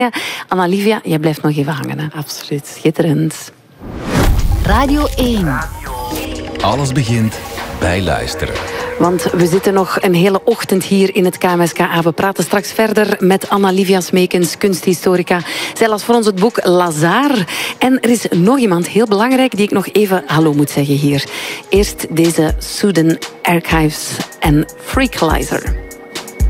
Ja, Anna-Livia, jij blijft nog even hangen. Hè? Absoluut. Schitterend. Radio 1. Alles begint bij luisteren. Want we zitten nog een hele ochtend hier in het KMSK-A. We praten straks verder met Anna-Livia Smekens, kunsthistorica. Zij las voor ons het boek Lazare. En er is nog iemand heel belangrijk die ik nog even hallo moet zeggen hier. Eerst deze Sudan Archives en Freakalizer.